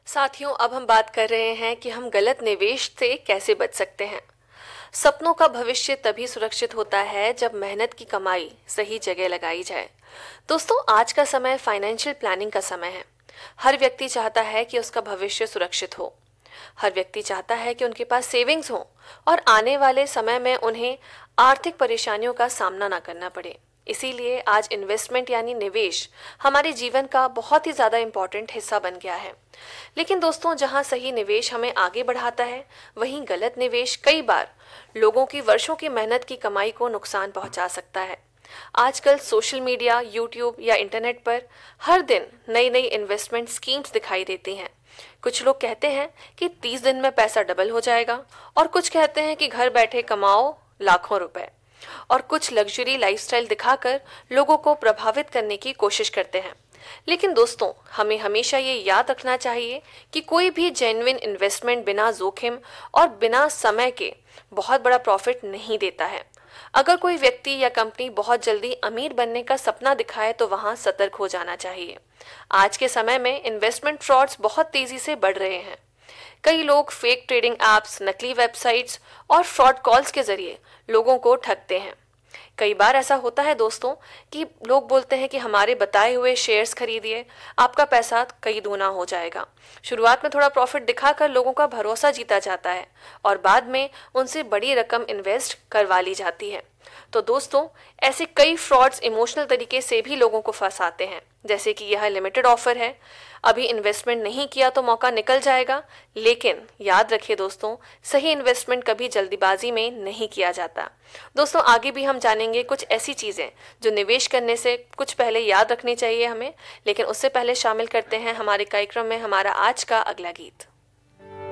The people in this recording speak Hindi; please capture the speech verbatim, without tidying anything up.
साथियों, अब हम बात कर रहे हैं कि हम गलत निवेश से कैसे बच सकते हैं। सपनों का भविष्य तभी सुरक्षित होता है जब मेहनत की कमाई सही जगह लगाई जाए। दोस्तों, आज का समय फाइनेंशियल प्लानिंग का समय है। हर व्यक्ति चाहता है कि उसका भविष्य सुरक्षित हो। हर व्यक्ति चाहता है कि उनके पास सेविंग्स हो और आने वाले समय में उन्हें आर्थिक परेशानियों का सामना ना करना पड़े। इसीलिए आज इन्वेस्टमेंट यानी निवेश हमारे जीवन का बहुत ही ज़्यादा इम्पोर्टेंट हिस्सा बन गया है। लेकिन दोस्तों, जहां सही निवेश हमें आगे बढ़ाता है, वहीं गलत निवेश कई बार लोगों की वर्षों की मेहनत की कमाई को नुकसान पहुंचा सकता है। आजकल सोशल मीडिया, यूट्यूब या इंटरनेट पर हर दिन नई नई इन्वेस्टमेंट स्कीम्स दिखाई देती हैं। कुछ लोग कहते हैं कि तीस दिन में पैसा डबल हो जाएगा, और कुछ कहते हैं कि घर बैठे कमाओ लाखों रुपए, और कुछ लग्जरी लाइफस्टाइल दिखाकर लोगों को प्रभावित करने की कोशिश करते हैं। लेकिन दोस्तों, हमें हमेशा ये याद रखना चाहिए कि कोई भी जेन्युइन इन्वेस्टमेंट बिना जोखिम और बिना समय के बहुत बड़ा प्रॉफिट नहीं देता है। अगर कोई व्यक्ति या कंपनी बहुत जल्दी अमीर बनने का सपना दिखाए तो वहां सतर्क हो जाना चाहिए। आज के समय में इन्वेस्टमेंट फ्रॉड्स बहुत तेजी से बढ़ रहे हैं। कई लोग फेक ट्रेडिंग एप्स, नकली वेबसाइट्स और फ्रॉड कॉल्स के जरिए लोगों को ठगते हैं। कई बार ऐसा होता है दोस्तों कि लोग बोलते हैं कि हमारे बताए हुए शेयर्स खरीदिए, आपका पैसा कई गुना हो जाएगा। शुरुआत में थोड़ा प्रॉफिट दिखाकर लोगों का भरोसा जीता जाता है और बाद में उनसे बड़ी रकम इन्वेस्ट करवा ली जाती है। तो दोस्तों, ऐसे कई फ्रॉड्स इमोशनल तरीके से भी लोगों को फंसाते हैं, जैसे कि यह लिमिटेड ऑफर है, अभी इन्वेस्टमेंट नहीं किया तो मौका निकल जाएगा। लेकिन याद रखिए दोस्तों, सही इन्वेस्टमेंट कभी जल्दीबाजी में नहीं किया जाता। दोस्तों, आगे भी हम जानेंगे कुछ ऐसी चीज़ें जो निवेश करने से कुछ पहले याद रखनी चाहिए हमें। लेकिन उससे पहले शामिल करते हैं हमारे कार्यक्रम में हमारा आज का अगला गीत।